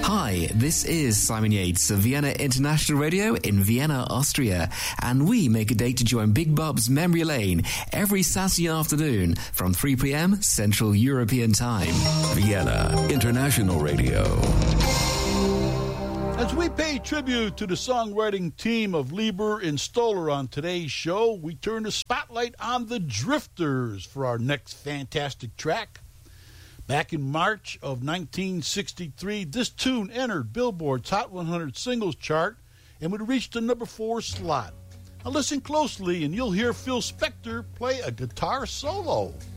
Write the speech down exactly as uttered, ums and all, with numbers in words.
Hi, this is Simon Yates of Vienna International Radio in Vienna, Austria, and we make a date to join Big Bob's Memory Lane every Saturday afternoon from three p.m. Central European Time. Vienna International Radio. As we pay tribute to the songwriting team of Leiber and Stoller on today's show, we turn the spotlight on the Drifters for our next fantastic track. Back in March of nineteen sixty-three, this tune entered Billboard's Hot one hundred Singles chart and would reach the number four slot. Now listen closely and you'll hear Phil Spector play a guitar solo.